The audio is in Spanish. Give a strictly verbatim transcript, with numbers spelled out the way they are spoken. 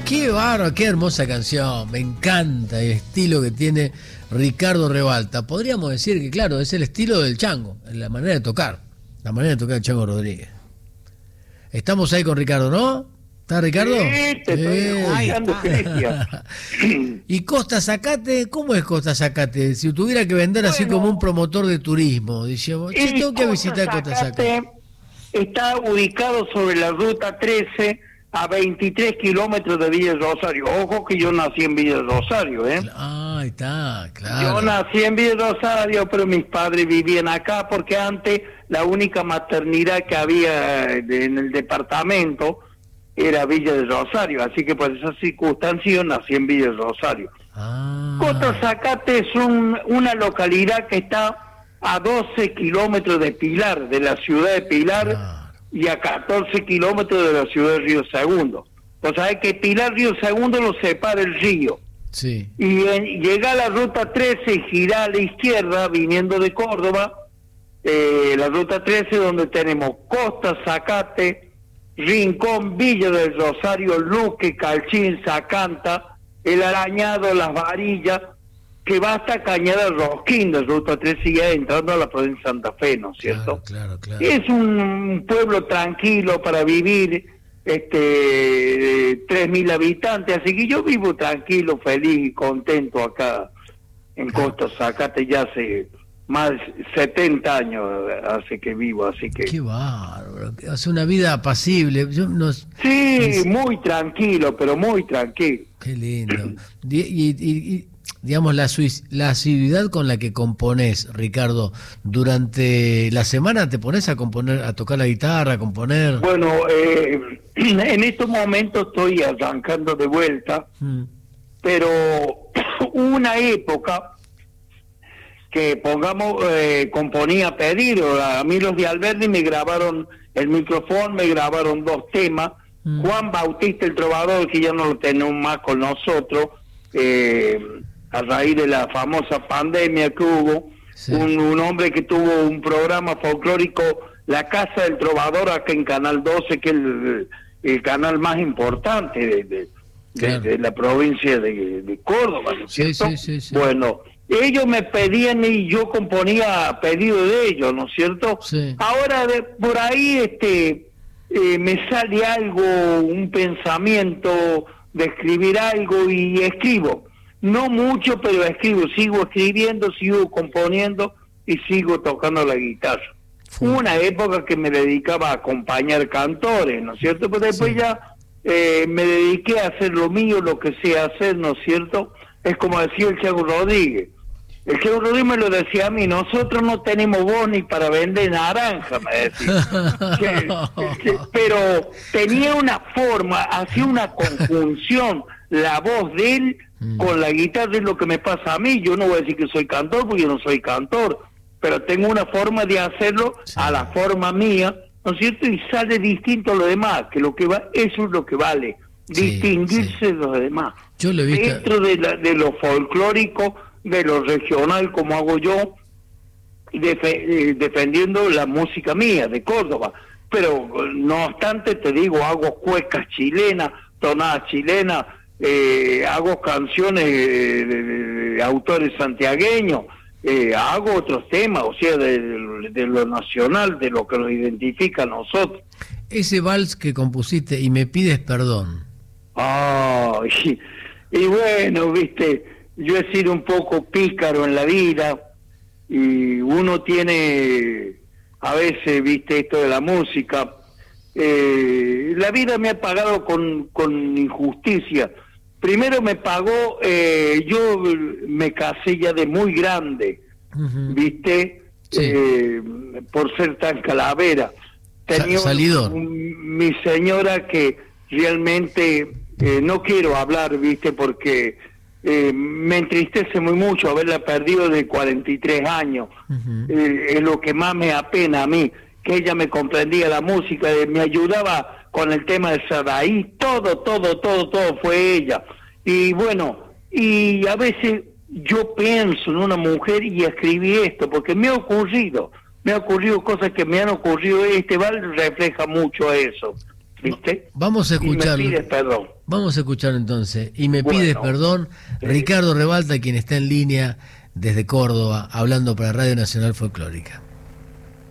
Qué bárbaro, qué hermosa canción. Me encanta el estilo que tiene Ricardo Rebalta. Podríamos decir que, claro, es el estilo del Chango, la manera de tocar, la manera de tocar el Chango Rodríguez. Estamos ahí con Ricardo, ¿no? ¿Está Ricardo? Sí, te estoy escuchando, Cristian. Y Costa Zacate, ¿cómo es Costa Zacate? Si tuviera que vender bueno, así como un promotor de turismo, decíamos, che, tengo que visitar Costa Zacate. Está ubicado sobre la ruta trece a veintitrés kilómetros de Villa Rosario. Ojo que yo nací en Villa Rosario, ¿eh? Ah, ahí está, claro. Yo nací en Villa Rosario, pero mis padres vivían acá porque antes la única maternidad que había en el departamento era Villa de Rosario, así que por esas circunstancias yo nací en Villa de Rosario. Ah. Costa Zacate es un, una localidad que está a doce kilómetros de Pilar, de la ciudad de Pilar, claro, y a catorce kilómetros de la ciudad de Río Segundo. O sea, que Pilar Río Segundo lo separa el río. Sí. Y en, llega a la ruta trece y gira a la izquierda, viniendo de Córdoba, eh, la ruta trece, donde tenemos Costa Zacate, Rincón, Villa del Rosario, Luque, Calchín, Zacanta, El Arañado, Las Varillas, que va hasta Cañada Rosquín de ruta tres y ya entrando a la provincia de Santa Fe, ¿no es cierto? Claro, claro, claro. Es un pueblo tranquilo para vivir, este tres mil habitantes, así que yo vivo tranquilo, feliz y contento acá en claro. Costa Zacate, ya hace más de setenta años hace que vivo, así que... Qué bárbaro, hace una vida apacible. Yo no... Sí, es... muy tranquilo, pero muy tranquilo. Qué lindo. Y, y, y digamos, la, la asiduidad con la que componés, Ricardo, durante la semana te pones a componer, a tocar la guitarra, a componer. Bueno, eh, en estos momentos estoy arrancando de vuelta, mm. pero hubo una época que pongamos, eh, componía a pedido. A mí los de Alberdi me grabaron el micrófono, me grabaron dos temas. Mm. Juan Bautista, el trovador, que ya no lo tenemos más con nosotros, eh, a raíz de la famosa pandemia que hubo, sí. un, un hombre que tuvo un programa folclórico, La Casa del Trovador, acá en Canal doce, que es el, el canal más importante de, de, claro. de, de la provincia de, de Córdoba, ¿no es sí, cierto? Sí, sí, sí. Bueno, ellos me pedían y yo componía a pedido de ellos, ¿no es cierto? Sí. Ahora, de, por ahí este eh, me sale algo, un pensamiento de escribir algo y escribo. No mucho, pero escribo, sigo escribiendo, sigo componiendo y sigo tocando la guitarra. Fue sí. una época que me dedicaba a acompañar cantores, ¿no es cierto? Pero después sí. ya eh, me dediqué a hacer lo mío, lo que sé hacer, ¿no es cierto? Es como decía el Chango Rodríguez. El Chango Rodríguez me lo decía a mí, nosotros no tenemos voz ni para vender naranja, me decía. que, que, pero tenía una forma, hacía una conjunción, la voz de él con la guitarra, es lo que me pasa a mí. Yo no voy a decir que soy cantor porque yo no soy cantor, pero tengo una forma de hacerlo sí. a la forma mía, ¿no es cierto? Y sale distinto a lo demás, que lo que va, eso es lo que vale, sí, distinguirse sí. de los demás. Yo lo he visto... Dentro de, la, de lo folclórico, de lo regional, como hago yo, def eh, defendiendo la música mía de Córdoba. Pero no obstante, te digo, hago cuecas chilenas, tonadas chilenas, Eh, hago canciones de, de, de autores santiagueños, eh, hago otros temas, o sea, de, de lo nacional, de lo que nos identifica a nosotros. Ese vals que compusiste, Y me pides perdón. Ah, y, y bueno, viste, yo he sido un poco pícaro en la vida y uno tiene, a veces, viste, esto de la música, eh, la vida me ha pagado con, con injusticia. Primero me pagó, eh, yo me casé ya de muy grande, uh-huh. ¿viste? Sí. Eh, por ser tan calavera. Tenía Sa salidor. Un, un, mi señora que realmente, eh, no quiero hablar, ¿viste? Porque eh, me entristece muy mucho haberla perdido de cuarenta y tres años. Uh-huh. eh, es lo que más me apena a mí, que ella me comprendía la música, eh, me ayudaba con el tema de Sadaí, todo, todo, todo, todo fue ella. Y bueno, y a veces yo pienso en una mujer y escribí esto, porque me ha ocurrido, me ha ocurrido cosas que me han ocurrido, este vals refleja mucho eso. ¿viste? Vamos a escucharlo. Y me pides perdón. Vamos a escuchar entonces. Y me Bueno, pides perdón, sí. Ricardo Rebalta, quien está en línea desde Córdoba, hablando para Radio Nacional Folclórica.